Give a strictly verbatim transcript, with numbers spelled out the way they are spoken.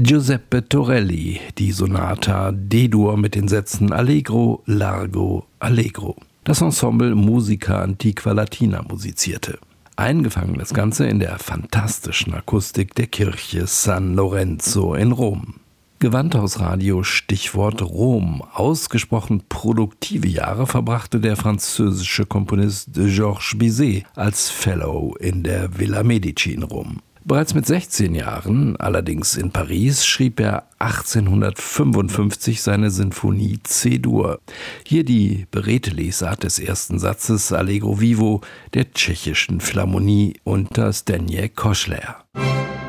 Giuseppe Torelli, die Sonata D-Dur mit den Sätzen Allegro, Largo, Allegro. Das Ensemble Musica Antiqua Latina musizierte. Eingefangen das Ganze in der fantastischen Akustik der Kirche San Lorenzo in Rom. Gewandhausradio Stichwort Rom. Ausgesprochen produktive Jahre verbrachte der französische Komponist Georges Bizet als Fellow in der Villa Medici in Rom. Bereits mit sechzehn Jahren, allerdings in Paris, schrieb er achtzehnhundertfünfundfünfzig seine Sinfonie C-Dur. Hier die beredte Lesart des ersten Satzes Allegro Vivo der tschechischen Philharmonie unter Zdeněk Košler.